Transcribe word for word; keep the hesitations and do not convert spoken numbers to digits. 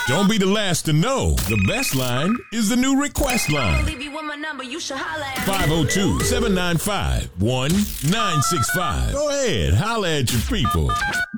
Don't be the last to know. The best line is the new request line. five oh two, seven nine five, one nine six five. Go ahead, holla at your people.